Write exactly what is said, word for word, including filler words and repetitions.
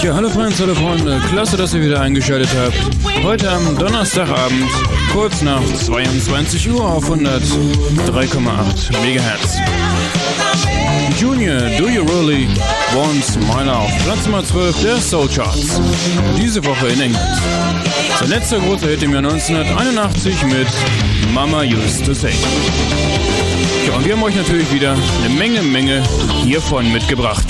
Ja, hallo Freunde, hallo Freunde, klasse, dass ihr wieder eingeschaltet habt. Heute am Donnerstagabend, kurz nach zweiundzwanzig Uhr auf hundertdrei Komma acht Megahertz. Junior, Do You Really Want My Love, Platz Nummer zwölf der Soul Charts. Diese Woche in England. Sein letzter großer Hit im Jahr neunzehnhunderteinundachtzig mit Mama Used to Say. Ja, und wir haben euch natürlich wieder eine Menge, Menge hiervon mitgebracht.